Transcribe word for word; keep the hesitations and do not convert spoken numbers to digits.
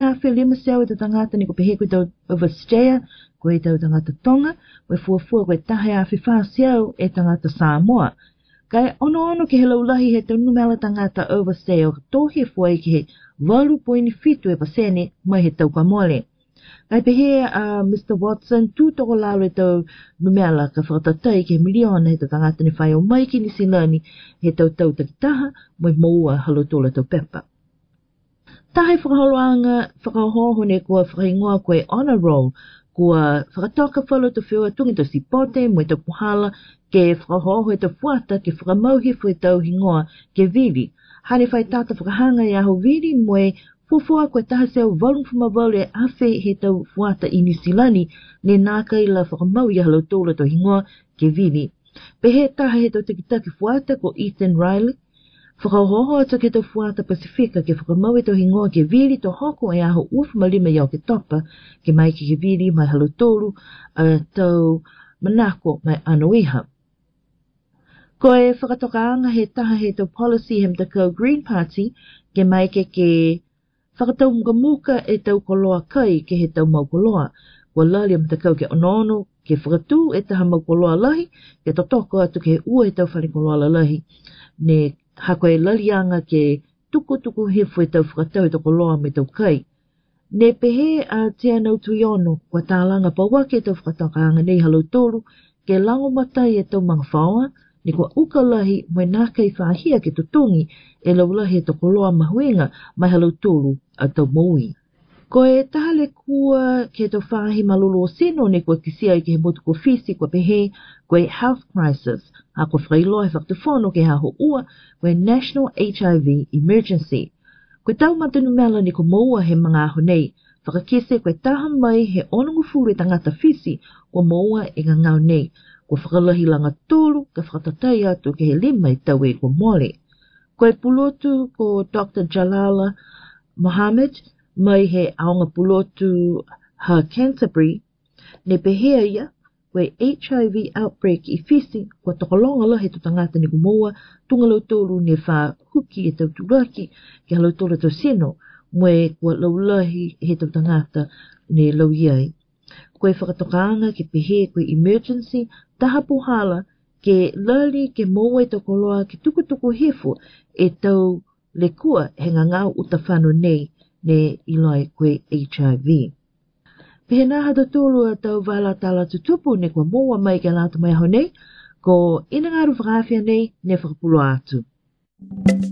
hawhi lima seo e te tangata ni ko pehe koe tau overstaya, koe tau tangata Tonga, koe fuafua koe tahe a whiwha seo e tangata Samoa. Kai ono ono ke he laulahi he tau numela tangata overstay o tohi fua ki he walu poini fitu e pasene mai he tau kamole. Kai pehe a uh, Mister Watson tu toko lalo e tau numela ka whakatatai ke he miliona he tau tangata ni whai o mai ki ni silani he tau tau takitaha mai moua halotola tau pepa. Tahe whakaholoanga whakahoho ne kua whakaingoa koe honor roll kua whakatoka whalo tu whiua tungi tu sipote mo e tau puhala ke whakahoho e tau fuata ke whakamauhifu e tau hingoa ke vili. Hane whai tata whakahanga i aho vili mo e fufua koe taha seo walung whamawau e awhi he tau fuata i Nisilani ne nāka i la whakamau i halo tōla tau hingoa ke vili. Pehe taha he tau tikitaki fuata ko Ethan Riley. Whakahoho ata ke tau fuata Pasifika ke whakamau e tau hingoa ke vili to hoko e aho uwha malima iau ke topa ke mai ke vili mai halo tōru uh, tau manako mai anuiha. Ko e whakatokaanga he taha he tau policy he mtakau Green Party ke mai ke ke whakatau mga muka e tau koloa kai ke he tau maukoloa. Kua lali am mtakau ke onono ke whakatu e taha maukoloa lahi ke totoko atu ke ua e tau whanikoloa lahi. Ne hako e lalianga ke tuku tuku hefu e tau whakatau e tau koloa me tau kai. Ne pehe a te anau tuiono kua tālanga pawake e tau whakatokaanga nei halo tōru ke lango matai e tau mga whaoa. Ni kua uka lahi mai nāka i whahia ke tutungi e laulahi e tokoloa mahuenga mai halau tūru a tau maui. Ko e tahale kua ke tau whahi malolo o seno ne kua kisia i ke he motu ko fisi kua pehe koe health crisis a kua whailoa e whaktufono ke haho ua koe National H I V Emergency. Koe tau matanu mela ni ko maua he mga aho nei whakakese koe taha mai he onungu fure tangata fisi kua maua e ngangau nei. Ko whakalahi langa tōru, ka whakatatai atu ke he lima i tau e ko mole. Ko e pulotu ko Doctor Jalala Mohammed, mai he aonga pulotu ha Canterbury, ne pehea ia, ko e H I V outbreak i fisi, ko tokolonga lahi tu tangata ni kumoa, tungalau tōru ne wha huki e tau turaki, ke halau tōra tau seno, moe ko laulahi he tau tangata ne lau iai. Koe whakatokaanga ke pehe koe emergency, taha puhala ke lali ke moa e tau koloa ke tukutuku hefu e tau lekua he ngangau utawhanu nei ne ilai koe H I V. Pehe naha ta tōru a tau vaila tala tutupu ne kua moa mai ke lata mai aho nei, ko ina ngaru whakawhia nei ne whakapulo atu.